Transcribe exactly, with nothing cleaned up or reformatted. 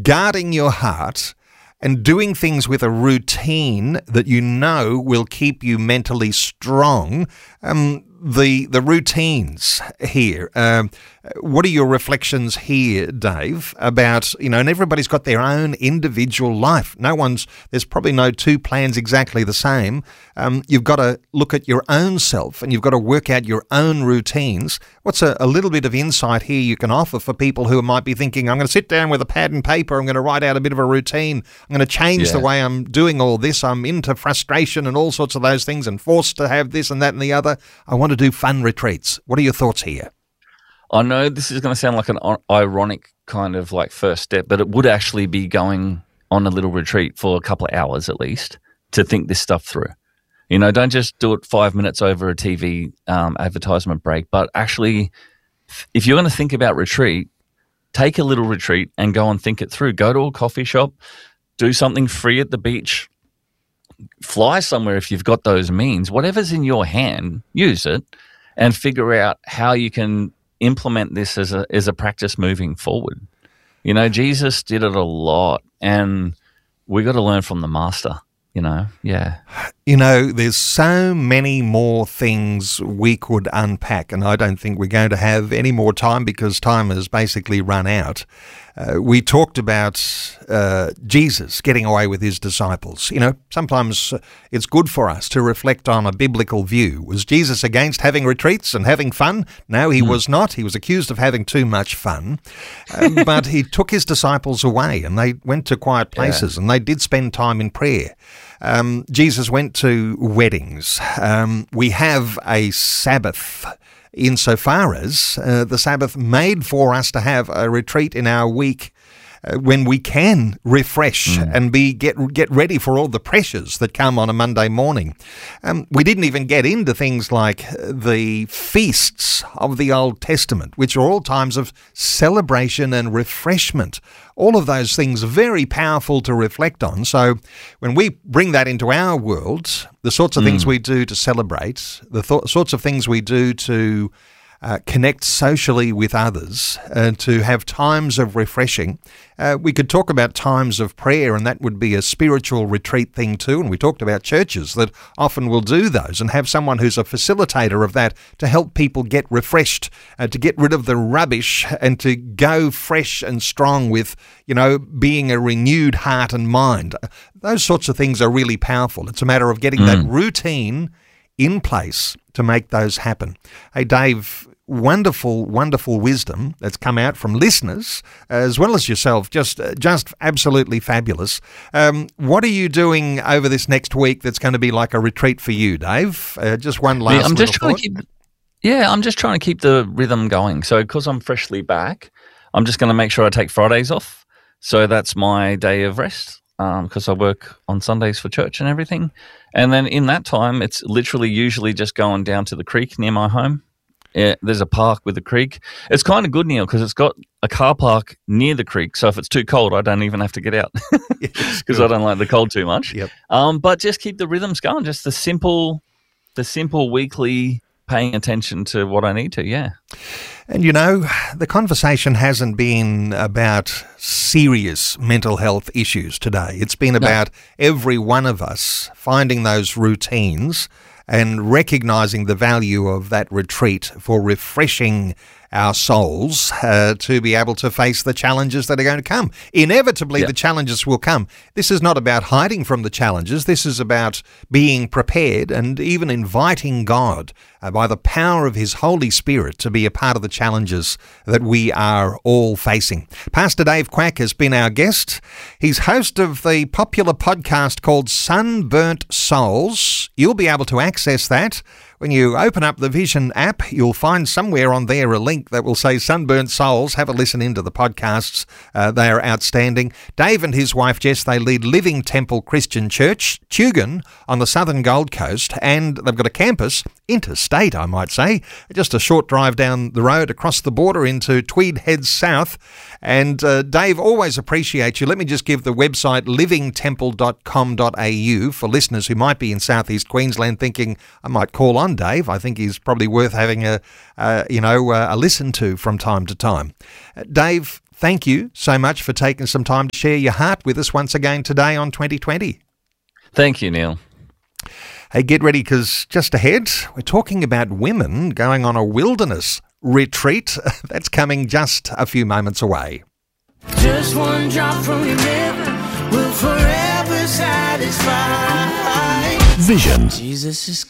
guarding your heart and doing things with a routine that you know will keep you mentally strong. Um, the the routines here. Um, what are your reflections here, Dave, about, you know, and everybody's got their own individual life. No one's, there's probably no two plans exactly the same. Um, you've got to look at your own self and you've got to work out your own routines. What's a, a little bit of insight here you can offer for people who might be thinking, I'm going to sit down with a pad and paper, I'm going to write out a bit of a routine, I'm going to change Yeah. the way I'm doing all this, I'm into frustration and all sorts of those things and forced to have this and that and the other. I want to do fun retreats. What are your thoughts here? I know this is going to sound like an o- ironic kind of like first step, but it would actually be going on a little retreat for a couple of hours at least to think this stuff through. You know, don't just do it five minutes over a T V um, advertisement break, but actually, if you're going to think about retreat, take a little retreat and go and think it through. Go to a coffee shop, do something free at the beach, fly somewhere if you've got those means. Whatever's in your hand, use it and figure out how you can implement this as a as a practice moving forward. You know, Jesus did it a lot, and we got to learn from the master. You know, yeah. You know, there's so many more things we could unpack, and I don't think we're going to have any more time because time has basically run out. Uh, we talked about uh, Jesus getting away with his disciples. You know, sometimes it's good for us to reflect on a biblical view. Was Jesus against having retreats and having fun? No, he mm. was not. He was accused of having too much fun. Uh, but he took his disciples away and they went to quiet places yeah. and they did spend time in prayer. Um, Jesus went to weddings. Um, we have a Sabbath insofar as uh, the Sabbath made for us to have a retreat in our week uh, when we can refresh mm. and be get get ready for all the pressures that come on a Monday morning. Um, we didn't even get into things like the feasts of the Old Testament, which are all times of celebration and refreshment. All of those things are very powerful to reflect on. So when we bring that into our world, the sorts of mm. things we do to celebrate, the th- sorts of things we do to uh, connect socially with others, and to have times of refreshing. Uh, we could talk about times of prayer, and that would be a spiritual retreat thing too. And we talked about churches that often will do those and have someone who's a facilitator of that to help people get refreshed, uh, to get rid of the rubbish and to go fresh and strong with, you know, being a renewed heart and mind. Those sorts of things are really powerful. It's a matter of getting mm. that routine in place to make those happen. Hey, Dave, wonderful, wonderful wisdom that's come out from listeners as well as yourself. Just just absolutely fabulous. Um, what are you doing over this next week that's going to be like a retreat for you, Dave? Uh, just one last yeah, I'm just trying thought. to keep, Yeah, I'm just trying to keep the rhythm going. So because I'm freshly back, I'm just going to make sure I take Fridays off. So that's my day of rest because um, I work on Sundays for church and everything. And then in that time, it's literally usually just going down to the creek near my home. Yeah, there's a park with a creek. It's kind of good, Neil, because it's got a car park near the creek. So if it's too cold, I don't even have to get out because I don't like the cold too much. Yep. Um, but just keep the rhythms going. Just the simple, the simple weekly paying attention to what I need to. Yeah. And, you know, the conversation hasn't been about serious mental health issues today. It's been about no. every one of us finding those routines and recognizing the value of that retreat for refreshing our souls uh, to be able to face the challenges that are going to come. Inevitably, yeah. the challenges will come. This is not about hiding from the challenges. This is about being prepared and even inviting God uh, by the power of His Holy Spirit to be a part of the challenges that we are all facing. Pastor Dave Quack has been our guest. He's host of the popular podcast called Sunburnt Souls. You'll be able to access that. When you open up the Vision app, you'll find somewhere on there a link that will say Sunburnt Souls. Have a listen into the podcasts. Uh, they are outstanding. Dave and his wife Jess, they lead Living Temple Christian Church, Tugun, on the southern Gold Coast, and they've got a campus, interstate I might say, just a short drive down the road across the border into Tweed Heads South. And uh, Dave, always appreciate you. Let me just give the website living temple dot com dot a u for listeners who might be in southeast Queensland thinking, I might call on Dave. I think he's probably worth having a, uh, you know, uh, a listen to from time to time. Uh, Dave, thank you so much for taking some time to share your heart with us once again today on twenty twenty. Thank you, Neil. Hey, get ready, because just ahead, we're talking about women going on a wilderness retreat. That's coming just a few moments away. Just one drop from your river will forever satisfy. Vision. Jesus is